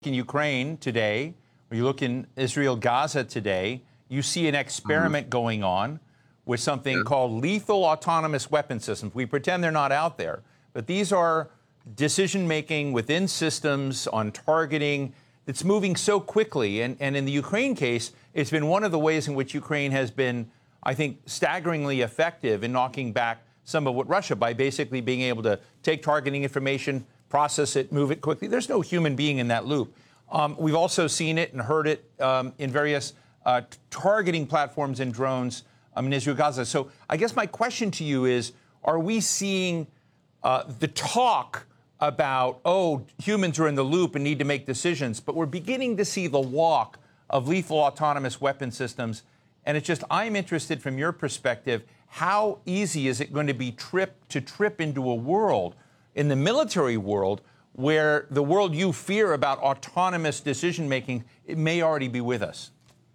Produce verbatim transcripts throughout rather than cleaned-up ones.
in Ukraine today, or you look in Israel, Gaza today, you see an experiment mm-hmm. going on with something yeah. called lethal autonomous weapon systems. We pretend they're not out there, but these are decision-making within systems on targeting that's moving so quickly. And, and in the Ukraine case, it's been one of the ways in which Ukraine has been, I think, staggeringly effective in knocking back some of what Russia, by basically being able to take targeting information, process it, move it quickly. There's no human being in that loop. Um, we've also seen it and heard it um, in various uh, targeting platforms and drones um, in Israel, Gaza. So I guess my question to you is, are we seeing uh, the talk about, oh, humans are in the loop and need to make decisions, but we're beginning to see the walk of lethal autonomous weapon systems? And it's just, I'm interested from your perspective, how easy is it going to be trip to trip into a world, in the military world, where the world you fear about autonomous decision-making, it may already be with us?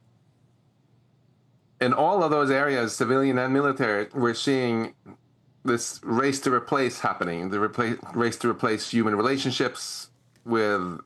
In all of those areas, civilian and military, we're seeing this race to replace happening, the replace, race to replace human relationships with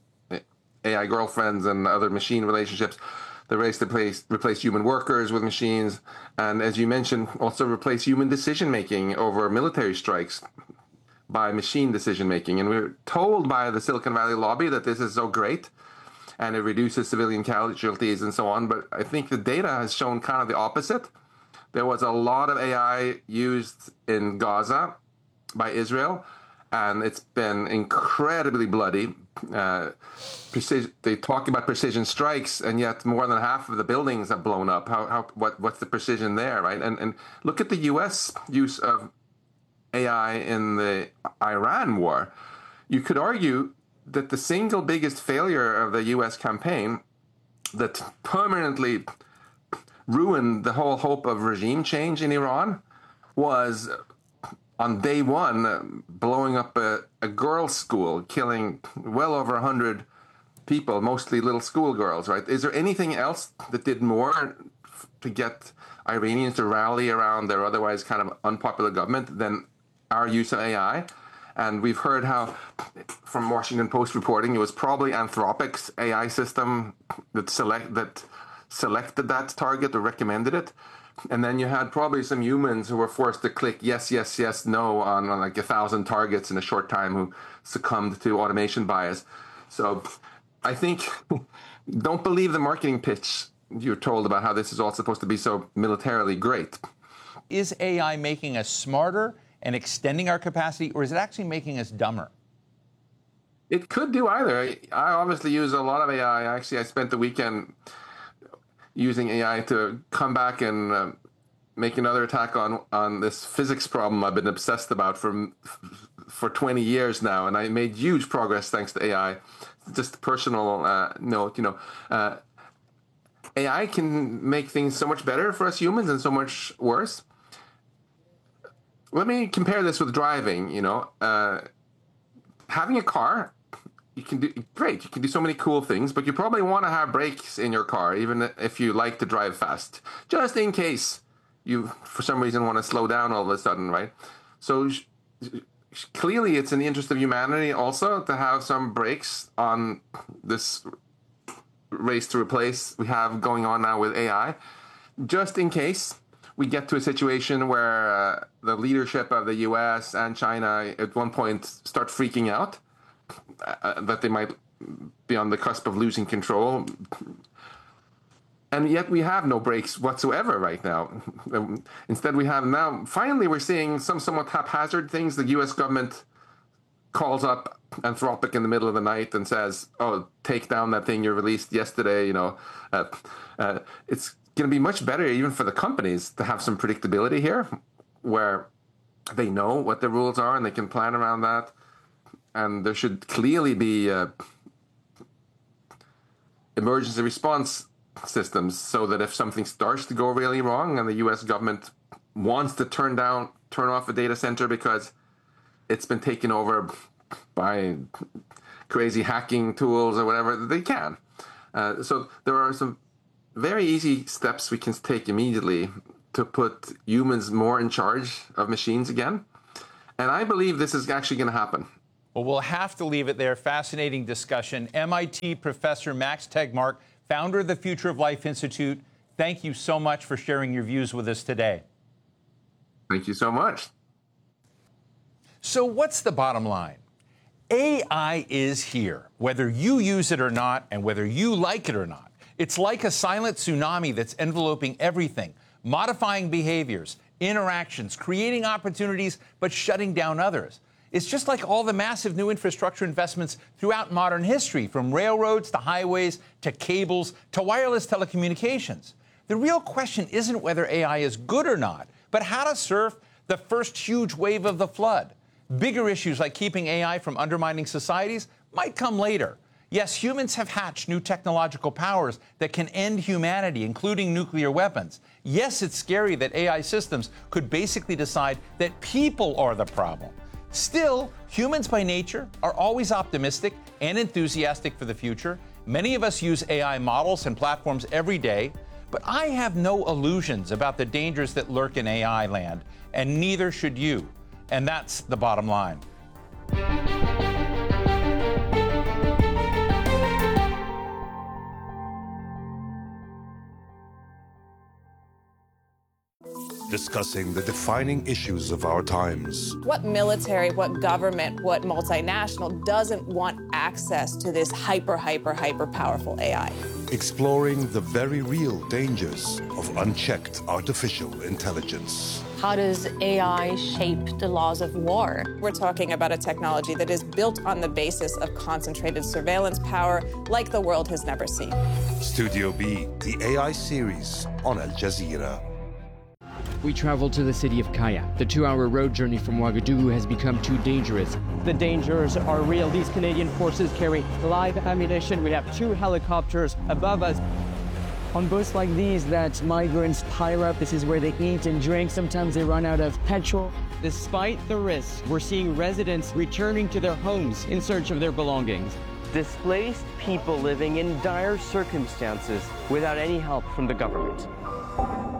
A I girlfriends and other machine relationships, the race to replace, replace human workers with machines, and as you mentioned, also replace human decision-making over military strikes by machine decision-making. And we're told by the Silicon Valley lobby that this is so great and it reduces civilian casualties and so on, but I think the data has shown kind of the opposite. There was a lot of A I used in Gaza by Israel, and it's been incredibly bloody. Uh, precision, they talk about precision strikes, and yet more than half of the buildings have blown up. How, how, what, what's the precision there, right? And, and look at the U S use of A I in the Iran war. You could argue that the single biggest failure of the U S campaign that permanently ruined the whole hope of regime change in Iran was on day one, blowing up a, a girls' school, killing well over one hundred people, mostly little schoolgirls, right? Is there anything else that did more to get Iranians to rally around their otherwise kind of unpopular government than our use of A I? And we've heard how, from Washington Post reporting, it was probably Anthropic's A I system that select that selected that target or recommended it. And then you had probably some humans who were forced to click yes, yes, yes, no on, on like a thousand targets in a short time who succumbed to automation bias. So I think, don't believe the marketing pitch you're told about how this is all supposed to be so militarily great. Is A I making us smarter and extending our capacity, or is it actually making us dumber? It could do either. I, I obviously use a lot of A I. Actually, I spent the weekend using A I to come back and uh, make another attack on on this physics problem I've been obsessed about for for twenty years now, and I made huge progress thanks to A I. Just a personal uh, note, you know, uh, A I can make things so much better for us humans and so much worse. Let me compare this with driving. You know, uh, having a car, you can do great. You can do so many cool things, but you probably want to have brakes in your car, even if you like to drive fast, just in case you, for some reason, want to slow down all of a sudden, right? So sh- sh- clearly, it's in the interest of humanity also to have some brakes on this race to replace we have going on now with A I, just in case we get to a situation where uh, the leadership of the U S and China at one point start freaking out. Uh, that they might be on the cusp of losing control. And yet we have no brakes whatsoever right now. Instead, we have now, finally, we're seeing some somewhat haphazard things. The U S government calls up Anthropic in the middle of the night and says, oh, take down that thing you released yesterday. You know, uh, uh, it's going to be much better even for the companies to have some predictability here where they know what the rules are and they can plan around that. And there should clearly be uh, emergency response systems so that if something starts to go really wrong and the U S government wants to turn down, turn off a data center because it's been taken over by crazy hacking tools or whatever, they can. Uh, so there are some very easy steps we can take immediately to put humans more in charge of machines again. And I believe this is actually going to happen. Well, we'll have to leave it there. Fascinating discussion. M I T professor Max Tegmark, founder of the Future of Life Institute, thank you so much for sharing your views with us today. Thank you so much. So what's the bottom line? A I is here, whether you use it or not, and whether you like it or not. It's like a silent tsunami that's enveloping everything, modifying behaviors, interactions, creating opportunities, but shutting down others. It's just like all the massive new infrastructure investments throughout modern history, from railroads to highways to cables to wireless telecommunications. The real question isn't whether A I is good or not, but how to surf the first huge wave of the flood. Bigger issues like keeping A I from undermining societies might come later. Yes, humans have hatched new technological powers that can end humanity, including nuclear weapons. Yes, it's scary that A I systems could basically decide that people are the problem. Still, humans by nature are always optimistic and enthusiastic for the future. Many of us use A I models and platforms every day, but I have no illusions about the dangers that lurk in A I land, and neither should you. And that's the bottom line. Discussing the defining issues of our times. What military, what government, what multinational doesn't want access to this hyper, hyper, hyper powerful A I? Exploring the very real dangers of unchecked artificial intelligence. How does A I shape the laws of war? We're talking about a technology that is built on the basis of concentrated surveillance power like the world has never seen. Studio B, the A I series on Al Jazeera. We traveled to the city of Kaya. The two-hour road journey from Ouagadougou has become too dangerous. The dangers are real. These Canadian forces carry live ammunition. We have two helicopters above us. On boats like these that migrants pile up, this is where they eat and drink. Sometimes they run out of petrol. Despite the risks, we're seeing residents returning to their homes in search of their belongings. Displaced people living in dire circumstances without any help from the government.